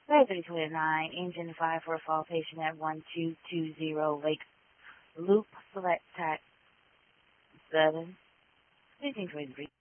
5329, engine 5 for a fall patient at 1220 Lake Loop, select tax 7, 1523.